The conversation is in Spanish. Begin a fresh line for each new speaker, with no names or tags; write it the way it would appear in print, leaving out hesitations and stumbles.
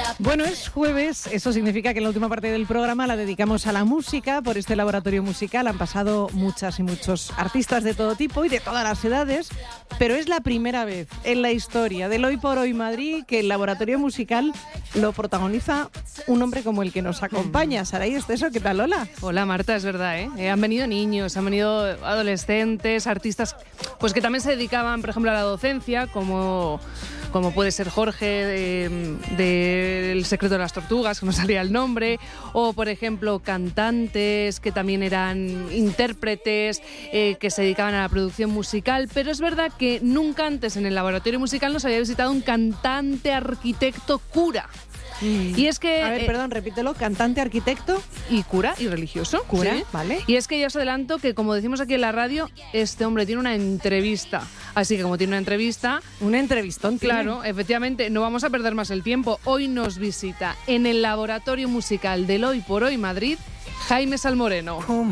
Bueno, es jueves, eso significa que en la última parte del programa la dedicamos a la música. Por este laboratorio musical han pasado muchas y muchos artistas de todo tipo y de todas las edades, pero es la primera vez en la historia del Hoy por Hoy Madrid que el laboratorio musical lo protagoniza un hombre como el que nos acompaña. Saray Esteso, ¿qué tal, Lola?
Hola, Marta, es verdad, ¿eh? Han venido niños, han venido adolescentes, artistas pues que también se dedicaban, por ejemplo, a la docencia, como puede ser Jorge de El secreto de las tortugas, que no salía el nombre, o por ejemplo cantantes que también eran intérpretes, que se dedicaban a la producción musical, pero es verdad que nunca antes en el laboratorio musical nos había visitado un cantante, arquitecto, cura. Y es que...
A ver, perdón, repítelo. Cantante, arquitecto...
Y cura y religioso.
Cura,
¿sí?
vale.
Y es que ya os adelanto que, como decimos aquí en la radio, este hombre tiene una entrevista. Así que como tiene una entrevista...
Un entrevistón,
claro, efectivamente, no vamos a perder más el tiempo. Hoy nos visita en el laboratorio musical del Hoy por Hoy Madrid Jaime Salmoreno.